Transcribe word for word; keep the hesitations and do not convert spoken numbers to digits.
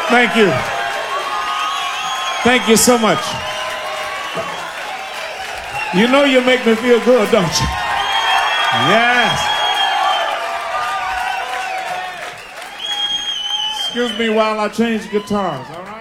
Thank you. Thank you so much. You know you make me feel good, don't you? Yes. Excuse me while I change guitars, all right?